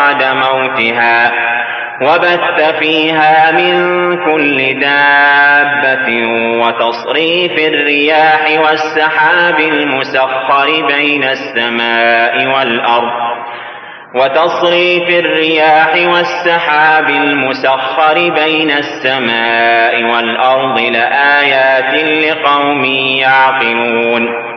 بعد موتها وبث فيها من كل دابة وتصريف الرياح والسحاب المسخر بين السماء والأرض لآيات لقوم يعقلون